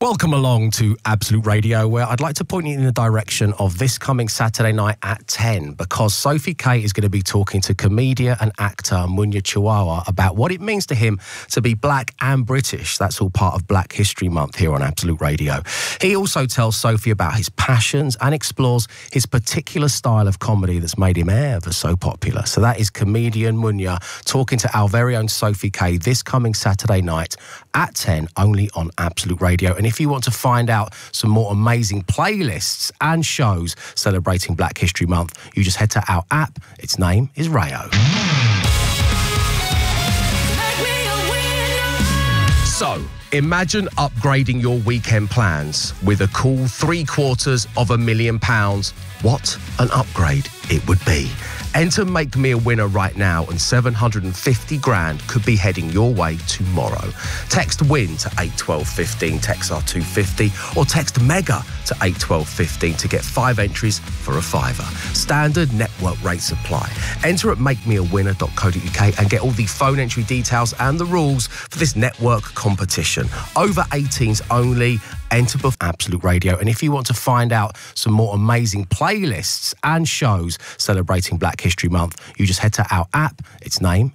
Welcome along to Absolute Radio, where I'd like to point you in the direction of this coming Saturday night at 10, because Sophie K is going to be talking to comedian and actor Munya Chawawa about what it means to him to be black and British. That's all part of Black History Month here on Absolute Radio. He also tells Sophie about his passions and explores his particular style of comedy that's made him ever so popular. So that is comedian Munya talking to our very own Sophie K this coming Saturday night at 10, only on Absolute Radio. And if you want to find out some more amazing playlists and shows celebrating Black History Month, you just head to our app. Its name is Rayo. So, imagine upgrading your weekend plans with a cool £750,000. What an upgrade it would be. Enter Make Me a Winner right now, and 750 grand could be heading your way tomorrow. Text WIN to 81215, text R250, or text MEGA to 81215 to get 5 entries for a fiver. Standard network rates apply. Enter at makemeawinner.co.uk and get all the phone entry details and the rules for this network competition. Over 18s only. Enter before Absolute Radio. And if you want to find out some more amazing playlists and shows celebrating Black History Month, you just head to our app. Its name